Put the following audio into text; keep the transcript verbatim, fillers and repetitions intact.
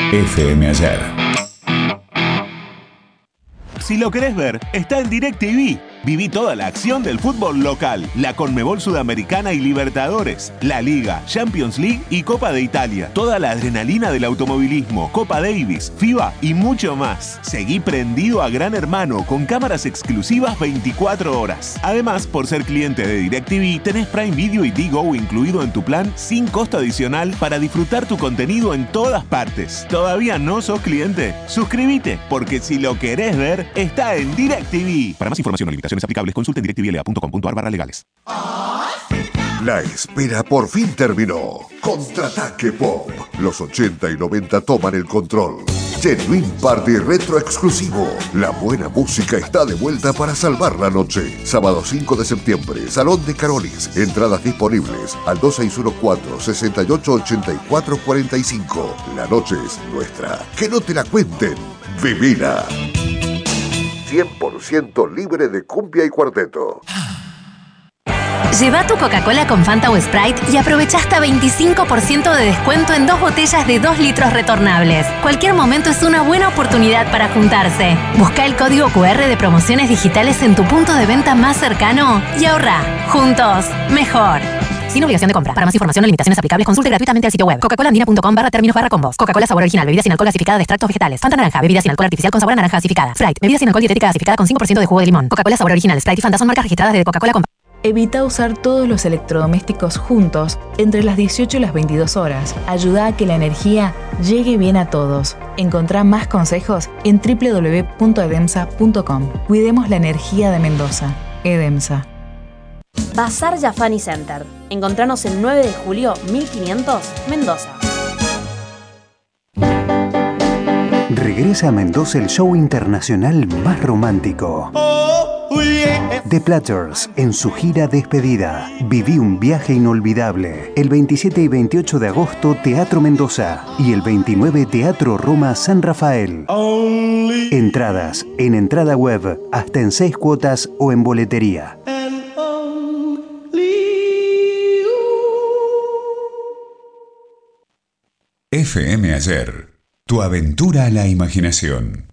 F M Ayer. Si lo querés ver, está en DirecTV. Viví toda la acción del fútbol local, la Conmebol Sudamericana y Libertadores, la Liga, Champions League y Copa de Italia. Toda la adrenalina del automovilismo, Copa Davis, FIBA y mucho más. Seguí prendido a Gran Hermano con cámaras exclusivas veinticuatro horas. Además, por ser cliente de DirecTV, tenés Prime Video y Digo incluido en tu plan sin costo adicional para disfrutar tu contenido en todas partes. ¿Todavía no sos cliente? Suscríbete, porque si lo querés ver, está en DirecTV. Para más información o limitaciones aplicables, consulten directvla punto com punto a r barra legales. La espera por fin terminó. Contraataque Pop. Los ochenta y noventa toman el control. Genuine Party Retro Exclusivo. La buena música está de vuelta para salvar la noche. Sábado cinco de septiembre, Salón de Carolis. Entradas disponibles al dos seis uno cuatro, seis ocho ocho cuatro cuatro cinco. La noche es nuestra. Que no te la cuenten. Vivila. cien por ciento libre de cumbia y cuarteto. Lleva tu Coca-Cola con Fanta o Sprite y aprovecha hasta veinticinco por ciento de descuento en dos botellas de dos litros retornables. Cualquier momento es una buena oportunidad para juntarse. Busca el código cu erre de promociones digitales en tu punto de venta más cercano y ahorra. Juntos, mejor. Sin obligación de compra. Para más información o limitaciones aplicables, consulte gratuitamente el sitio web coca-cola andina punto com barra términos barra combos. Coca-Cola sabor original, bebida sin alcohol gasificada de extractos vegetales. Fanta naranja, bebida sin alcohol artificial con sabor a naranja gasificada. Sprite, bebida sin alcohol dietética gasificada con cinco por ciento de jugo de limón. Coca-Cola sabor original, Sprite y Fanta son marcas registradas de Coca-Cola Company. Evita usar todos los electrodomésticos juntos entre las dieciocho y las veintidós horas. Ayuda a que la energía llegue bien a todos. Encontrá más consejos en doble u doble u doble u punto edemsa punto com. Cuidemos la energía de Mendoza. EDEMSA. Bazar Jafani Center. Encontranos el nueve de julio mil quinientos, Mendoza. Regresa a Mendoza el show internacional más romántico. The Platters, en su gira despedida. Viví un viaje inolvidable. El veintisiete y veintiocho de agosto, Teatro Mendoza. Y el veintinueve, Teatro Roma San Rafael. Entradas en entrada web, hasta en seis cuotas o en boletería. F M Ayer. Tu aventura a la imaginación.